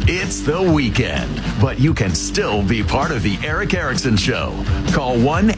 It's the weekend, but you can still be part of the Eric Erickson Show. Call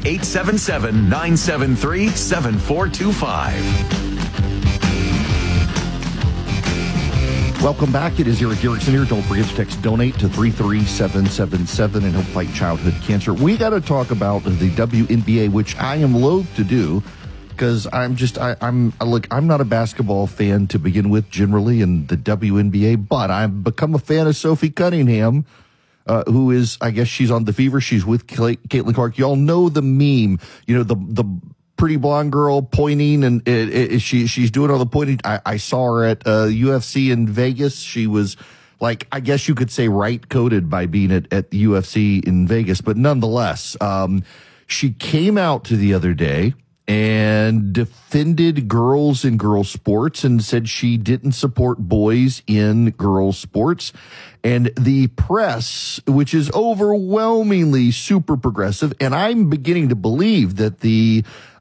1-877-973-7425. Welcome back. It is Eric Erickson here. Don't forget to text donate to 33777 and help fight childhood cancer. We got to talk about the WNBA, which I am loath to do because I'm not a basketball fan to begin with generally in the WNBA, but I've become a fan of Sophie Cunningham, who is, I guess she's on the Fever. She's with Caitlin Clark. Y'all know the meme, the pretty blonde girl pointing, and she's doing all the pointing. I saw her at UFC in Vegas. She was like, I guess you could say right coded by being at the UFC in Vegas, but nonetheless, she came out to the other day and defended girls in girls sports and said she didn't support boys in girls sports. And the press, which is overwhelmingly super progressive, and I'm beginning to believe that the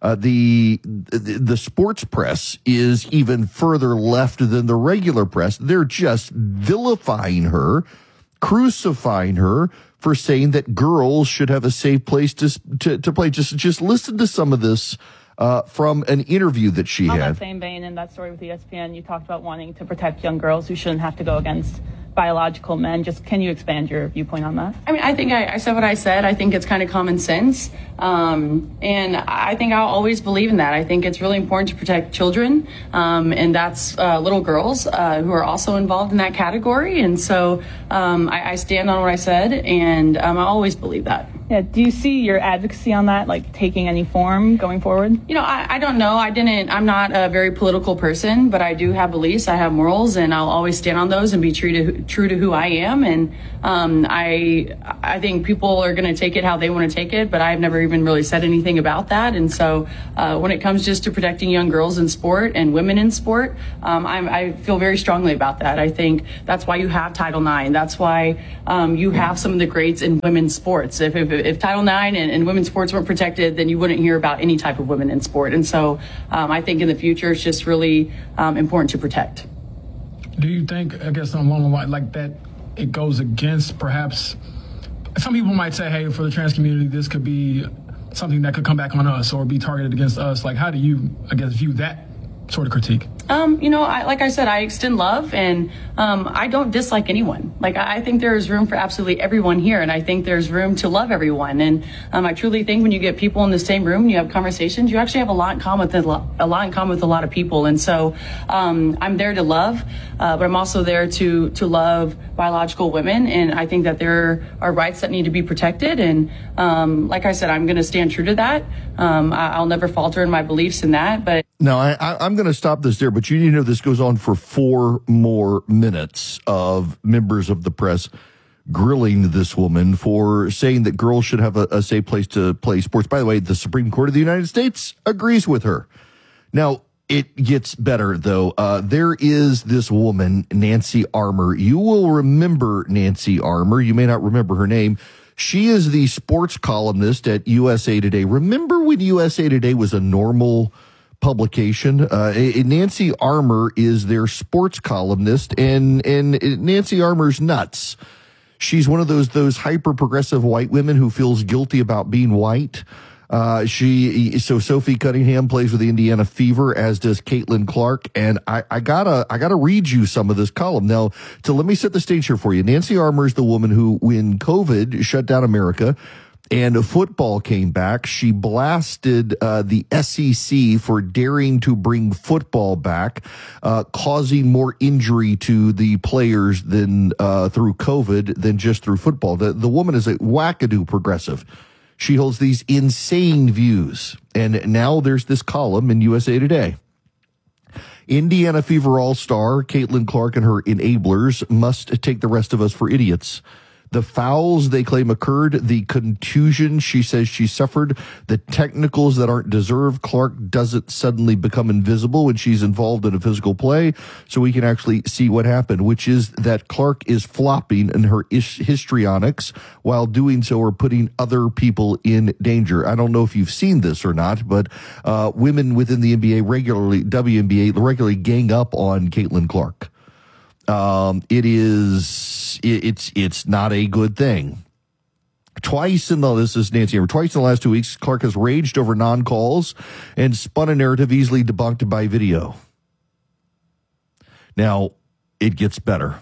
sports press is even further left than the regular press. They're just vilifying her, crucifying her for saying that girls should have a safe place to play. Just listen to some of this from an interview that she had. On that same vein, in that story with ESPN, you talked about wanting to protect young girls who shouldn't have to go against biological men. Just can you expand your viewpoint on that? I mean, I think I said what I said. I think it's kind of common sense. And I think I'll always believe in that. I think it's really important to protect children. And that's little girls who are also involved in that category. And so I stand on what I said, and I always believe that. Yeah. Do you see your advocacy on that, like, taking any form going forward? I don't know. I'm not a very political person, but I do have beliefs. I have morals, and I'll always stand on those and be true to who I am. And I think people are going to take it how they want to take it, but I've never even really said anything about that. And so when it comes just to protecting young girls in sport and women in sport, I feel very strongly about that. I think that's why you have Title IX. That's why you have some of the greats in women's sports. If Title IX and women's sports weren't protected, then you wouldn't hear about any type of women in sport. And so I think in the future, it's just really important to protect. Do you think, I guess, along the line like that, it goes against perhaps, some people might say, hey, for the trans community, this could be something that could come back on us or be targeted against us. Like, how do you, I guess, view that sort of critique? Like I said, I extend love, and I don't dislike anyone. Like, I think there's room for absolutely everyone here, and I think there's room to love everyone. And I truly think when you get people in the same room and you have conversations, you actually have a lot in common with a lot of people. And so I'm there to love, but I'm also there to love biological women, and I think that there are rights that need to be protected. And like I said, I'm going to stand true to that. I'll never falter in my beliefs in that. But now, I'm going to stop this there, but you need to know this goes on for 4 more minutes of members of the press grilling this woman for saying that girls should have a safe place to play sports. By the way, the Supreme Court of the United States agrees with her. Now, it gets better, though. There is this woman, Nancy Armour. You will remember Nancy Armour. You may not remember her name. She is the sports columnist at USA Today. Remember when USA Today was a normal publication? Nancy Armour is their sports columnist, and Nancy Armour's nuts. She's one of those hyper progressive white women who feels guilty about being white. So Sophie Cunningham plays with the Indiana Fever, as does Caitlin Clark, and I gotta read you some of this column now. Let me set the stage here for you. Nancy Armour is the woman who, when COVID shut down America and football came back, she blasted the SEC for daring to bring football back, causing more injury to the players than through COVID than just through football. The woman is a wackadoo progressive. She holds these insane views. And now there's this column in USA Today. Indiana Fever All-Star Caitlin Clark and her enablers must take the rest of us for idiots. The fouls they claim occurred, the contusion she says she suffered, the technicals that aren't deserved. Clark doesn't suddenly become invisible when she's involved in a physical play, so we can actually see what happened, which is that Clark is flopping in her histrionics while doing so or putting other people in danger. I don't know if you've seen this or not, but women within the NBA WNBA regularly gang up on Caitlin Clark. It's not a good thing. Twice in the last 2 weeks, Clark has raged over non-calls and spun a narrative easily debunked by video. Now, it gets better.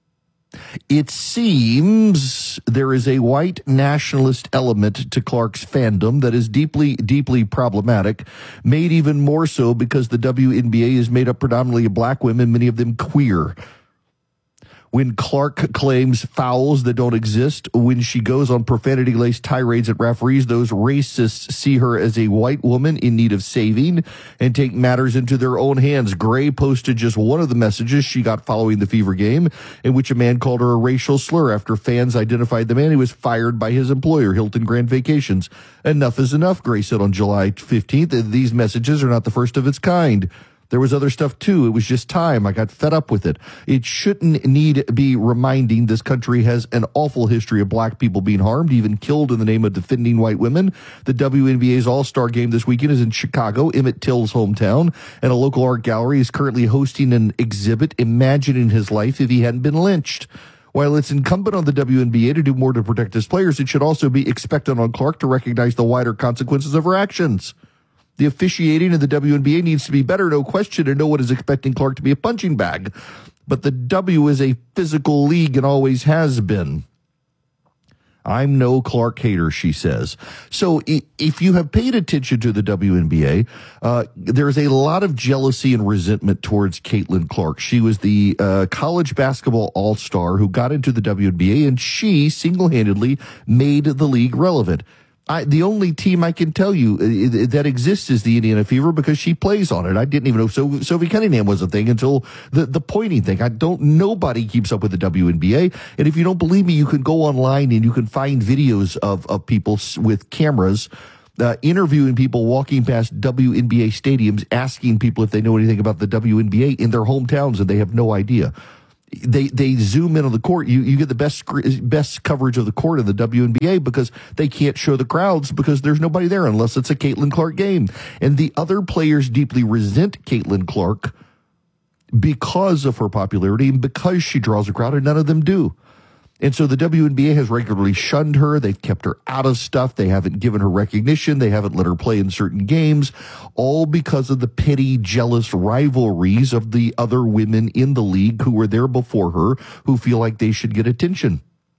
It seems there is a white nationalist element to Clark's fandom that is deeply, deeply problematic, made even more so because the WNBA is made up predominantly of black women, many of them queer. When Clark claims fouls that don't exist, when she goes on profanity-laced tirades at referees, those racists see her as a white woman in need of saving and take matters into their own hands. Gray posted just one of the messages she got following the Fever game, in which a man called her a racial slur after fans identified the man who was fired by his employer, Hilton Grand Vacations. Enough is enough, Gray said on July 15th. These messages are not the first of its kind. There was other stuff, too. It was just time. I got fed up with it. It shouldn't need be reminding this country has an awful history of black people being harmed, even killed in the name of defending white women. The WNBA's All-Star game this weekend is in Chicago, Emmett Till's hometown, and a local art gallery is currently hosting an exhibit imagining his life if he hadn't been lynched. While it's incumbent on the WNBA to do more to protect its players, it should also be expected on Clark to recognize the wider consequences of her actions. The officiating of the WNBA needs to be better, no question, and no one is expecting Clark to be a punching bag. But the W is a physical league and always has been. I'm no Clark hater, she says. So if you have paid attention to the WNBA, there's a lot of jealousy and resentment towards Caitlin Clark. She was the college basketball all-star who got into the WNBA, and she single-handedly made the league relevant. The only team I can tell you that exists is the Indiana Fever because she plays on it. I didn't even know Sophie Cunningham was a thing until the pointing thing. Nobody keeps up with the WNBA. And if you don't believe me, you can go online and you can find videos of people with cameras interviewing people walking past WNBA stadiums, asking people if they know anything about the WNBA in their hometowns, and they have no idea. They zoom in on the court. You get the best coverage of the court in the WNBA because they can't show the crowds because there's nobody there unless it's a Caitlin Clark game. And the other players deeply resent Caitlin Clark because of her popularity and because she draws a crowd, and none of them do. And so the WNBA has regularly shunned her. They've kept her out of stuff. They haven't given her recognition. They haven't let her play in certain games, all because of the petty, jealous rivalries of the other women in the league who were there before her, who feel like they should get attention.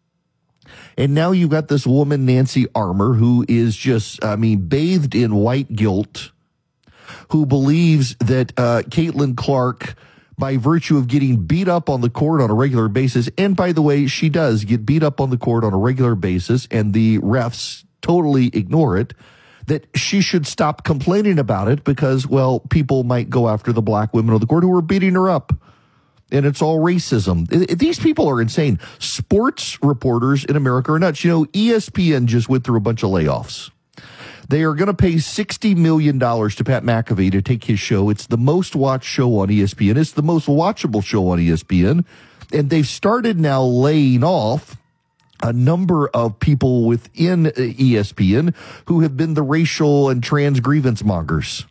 And now you've got this woman, Nancy Armour, who is just, bathed in white guilt, who believes that Caitlin Clark, by virtue of getting beat up on the court on a regular basis, and by the way, she does get beat up on the court on a regular basis, and the refs totally ignore it, that she should stop complaining about it because, well, people might go after the black women on the court who are beating her up. And it's all racism. These people are insane. Sports reporters in America are nuts. ESPN just went through a bunch of layoffs. They are going to pay $60 million to Pat McAfee to take his show. It's the most watched show on ESPN. It's the most watchable show on ESPN. And they've started now laying off a number of people within ESPN who have been the racial and trans grievance mongers.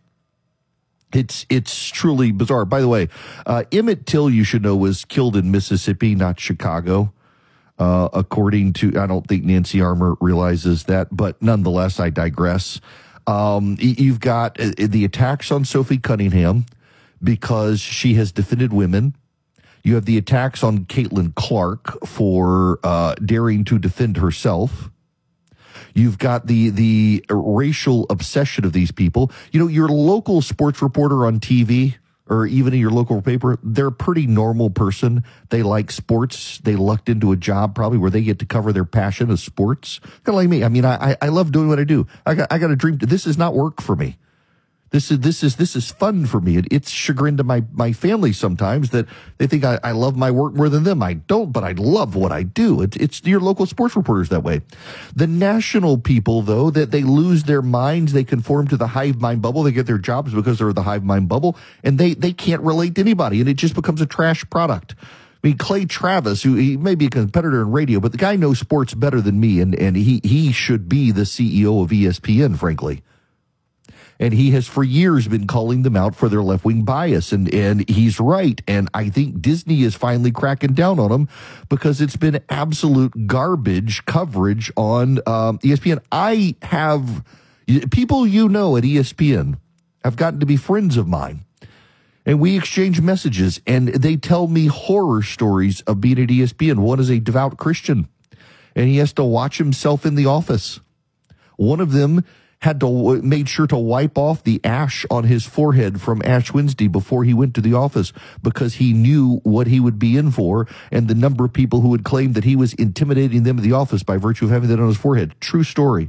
It's truly bizarre. By the way, Emmett Till, you should know, was killed in Mississippi, not Chicago. According to, I don't think Nancy Armour realizes that, but nonetheless, I digress. You've got the attacks on Sophie Cunningham because she has defended women. You have the attacks on Caitlin Clark for daring to defend herself. You've got the racial obsession of these people. Your local sports reporter on TV, or even in your local paper, they're a pretty normal person. They like sports. They lucked into a job probably where they get to cover their passion of sports. Kind of like me. I love doing what I do. I got a dream. This is not work for me. This is fun for me. It's chagrin to my family sometimes that they think I love my work more than them. I don't, but I love what I do. It's your local sports reporters that way. The national people, though, that they lose their minds, they conform to the hive mind bubble. They get their jobs because they're the hive mind bubble, and they can't relate to anybody, and it just becomes a trash product. Clay Travis, he may be a competitor in radio, but the guy knows sports better than me, and he should be the CEO of ESPN, frankly. And he has for years been calling them out for their left-wing bias. And he's right. And I think Disney is finally cracking down on them because it's been absolute garbage coverage on ESPN. I have people at ESPN have gotten to be friends of mine. And we exchange messages, and they tell me horror stories of being at ESPN. One is a devout Christian, and he has to watch himself in the office. One of them made sure to wipe off the ash on his forehead from Ash Wednesday before he went to the office because he knew what he would be in for and the number of people who would claim that he was intimidating them in the office by virtue of having that on his forehead. True story.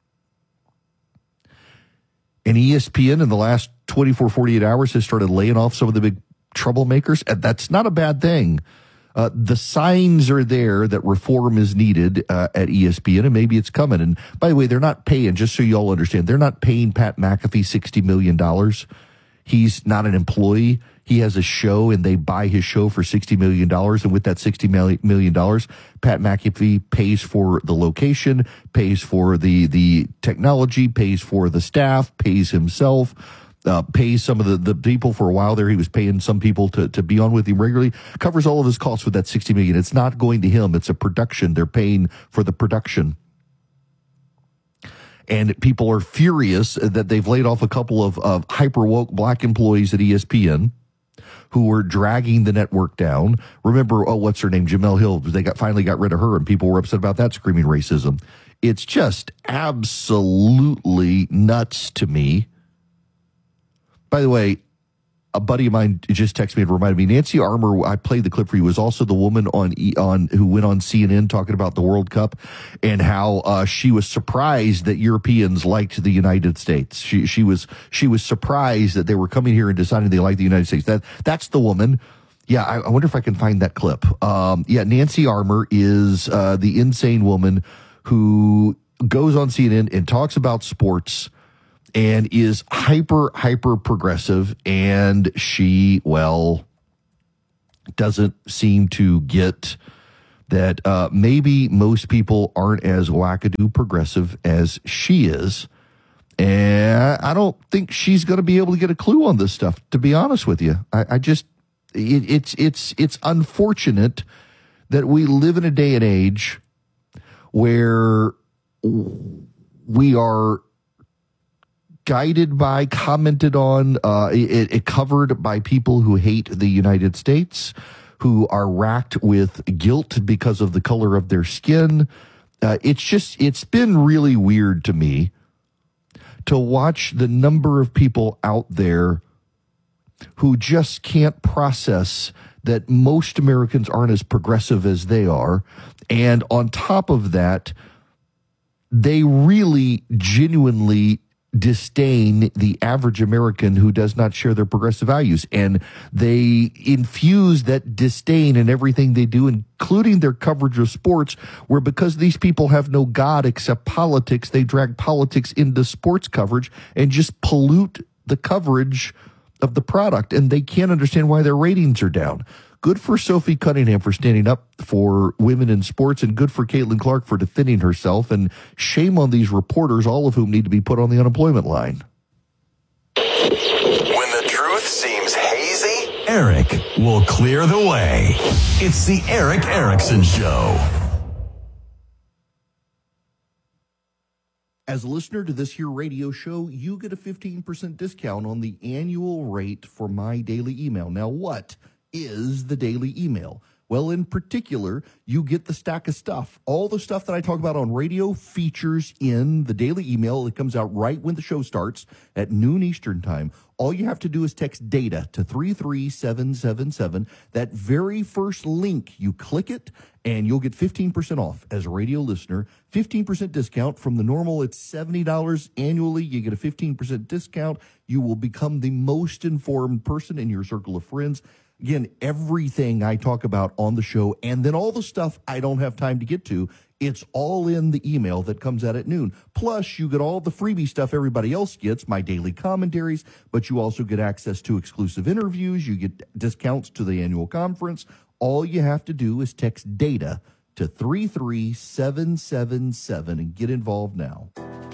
And ESPN in the last 24, 48 hours has started laying off some of the big troublemakers. And that's not a bad thing. The signs are there that reform is needed at ESPN, and maybe it's coming. And by the way, they're not paying, just so you all understand, they're not paying Pat McAfee $60 million. He's not an employee. He has a show, and they buy his show for $60 million. And with that $60 million, Pat McAfee pays for the location, pays for the technology, pays for the staff, pays himself, pays some of the people. For a while there, he was paying some people to be on with him regularly, covers all of his costs with that $60 million. It's not going to him. It's a production. They're paying for the production. And people are furious that they've laid off a couple of hyper-woke black employees at ESPN who were dragging the network down. Remember, what's her name? Jemele Hill. They finally got rid of her, and people were upset about that, screaming racism. It's just absolutely nuts to me. By the way, a buddy of mine just texted me and reminded me, Nancy Armour, I played the clip for you, was also the woman on who went on CNN talking about the World Cup and how she was surprised that Europeans liked the United States. She was surprised that they were coming here and deciding they liked the United States. That's the woman. Yeah, I wonder if I can find that clip. Nancy Armour is the insane woman who goes on CNN and talks about sports and is hyper progressive, and she, doesn't seem to get that maybe most people aren't as wackadoo progressive as she is. And I don't think she's going to be able to get a clue on this stuff, to be honest with you. It's unfortunate that we live in a day and age where we are guided by, commented on, it covered by people who hate the United States, who are racked with guilt because of the color of their skin. It's been really weird to me to watch the number of people out there who just can't process that most Americans aren't as progressive as they are. And on top of that, they really genuinely disdain the average American who does not share their progressive values. And they infuse that disdain in everything they do, including their coverage of sports, where because these people have no God except politics, they drag politics into sports coverage and just pollute the coverage of the product. And they can't understand why their ratings are down. Good for Sophie Cunningham for standing up for women in sports, and good for Caitlin Clark for defending herself. And shame on these reporters, all of whom need to be put on the unemployment line. When the truth seems hazy, Eric will clear the way. It's the Eric Erickson Show. As a listener to this here radio show, you get a 15% discount on the annual rate for my daily email. Now, what is the daily email? Well, in particular, you get the stack of stuff. All the stuff that I talk about on radio features in the daily email. It comes out right when the show starts at noon Eastern time. All you have to do is text DATA to 33777. That very first link, you click it, and you'll get 15% off as a radio listener. 15% discount from the normal. It's $70 annually. You get a 15% discount. You will become the most informed person in your circle of friends. Again, everything I talk about on the show, and then all the stuff I don't have time to get to, it's all in the email that comes out at noon. Plus, you get all the freebie stuff everybody else gets, my daily commentaries, but you also get access to exclusive interviews. You get discounts to the annual conference. All you have to do is text DATA to 33777 and get involved now.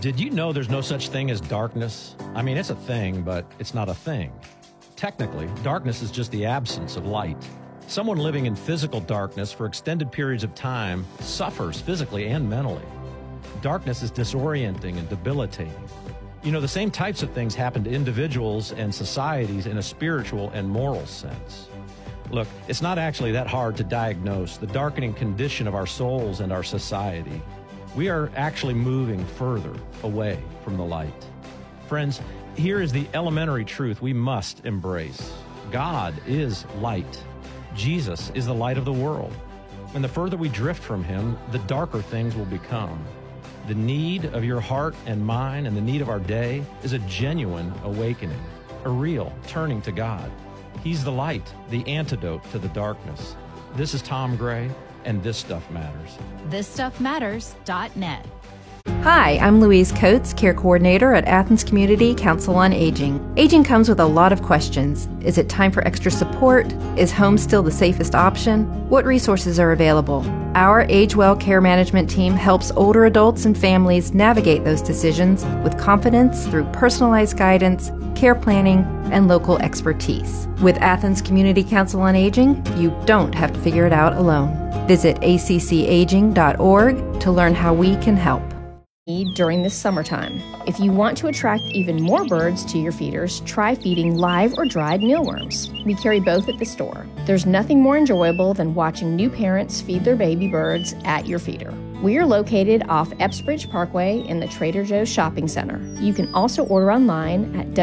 Did you know there's no such thing as darkness? I mean, it's a thing, but it's not a thing. Technically, darkness is just the absence of light. Someone living in physical darkness for extended periods of time suffers physically and mentally. Darkness is disorienting and debilitating. You know, the same types of things happen to individuals and societies in a spiritual and moral sense. Look, it's not actually that hard to diagnose the darkening condition of our souls and our society. We are actually moving further away from the light. Friends, here is the elementary truth we must embrace. God is light. Jesus is the light of the world. And the further we drift from him, the darker things will become. The need of your heart and mine and the need of our day is a genuine awakening, a real turning to God. He's the light, the antidote to the darkness. This is Tom Gray, and This Stuff Matters. ThisStuffMatters.net. Hi, I'm Louise Coates, Care Coordinator at Athens Community Council on Aging. Aging comes with a lot of questions. Is it time for extra support? Is home still the safest option? What resources are available? Our Age Well Care Management team helps older adults and families navigate those decisions with confidence through personalized guidance, care planning, and local expertise. With Athens Community Council on Aging, you don't have to figure it out alone. Visit accaging.org to learn how we can help. During this summertime. If you want to attract even more birds to your feeders, try feeding live or dried mealworms. We carry both at the store. There's nothing more enjoyable than watching new parents feed their baby birds at your feeder. We are located off Epsbridge Parkway in the Trader Joe's Shopping Center. You can also order online at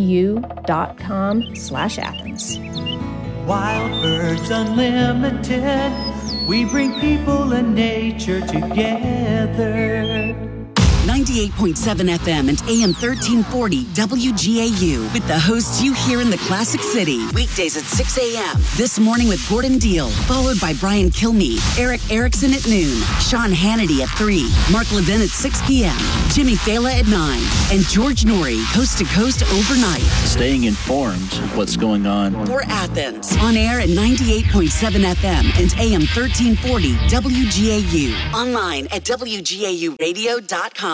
wbu.com/Athens. Wild Birds Unlimited, we bring people and nature together. 98.7 FM and AM 1340 WGAU with the hosts you hear in the Classic City. Weekdays at 6 a.m. This Morning with Gordon Deal, followed by Brian Kilmeade, Eric Erickson at noon, Sean Hannity at 3, Mark Levin at 6 p.m., Jimmy Fela at 9, and George Norrie, coast to coast overnight. Staying informed of what's going on. For Athens, on air at 98.7 FM and AM 1340 WGAU. Online at WGAUradio.com.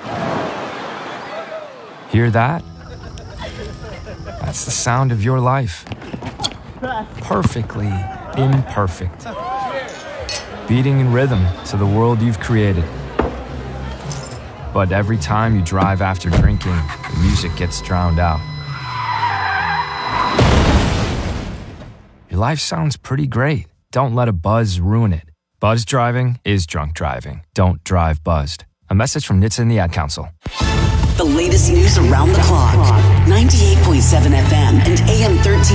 Hear that? That's the sound of your life. Perfectly imperfect. Beating in rhythm to the world you've created. But every time you drive after drinking, the music gets drowned out. Your life sounds pretty great. Don't let a buzz ruin it. Buzz driving is drunk driving. Don't drive buzzed. A message from NHTSA and the Ad Council. The latest news around the clock. 98.7 FM and AM 13.